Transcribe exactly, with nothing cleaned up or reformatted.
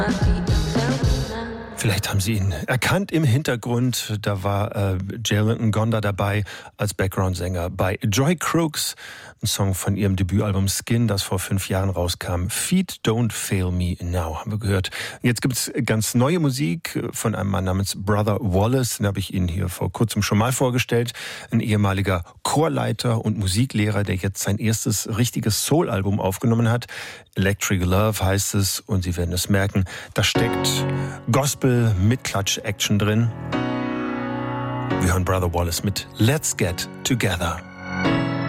Vielleicht haben Sie ihn erkannt im Hintergrund. Da war äh, Jalen Ngonda dabei als Background-Sänger bei Joy Crooks, ein Song von ihrem Debütalbum Skin, das vor fünf Jahren rauskam. Feet Don't Fail Me Now, haben wir gehört. Jetzt gibt es ganz neue Musik von einem Mann namens Brother Wallace. Den habe ich Ihnen hier vor kurzem schon mal vorgestellt. Ein ehemaliger Chorleiter und Musiklehrer, der jetzt sein erstes richtiges Soul-Album aufgenommen hat. Electric Love heißt es, und Sie werden es merken, da steckt Gospel mit Klatsch-Action drin. Wir hören Brother Wallace mit Let's Get Together.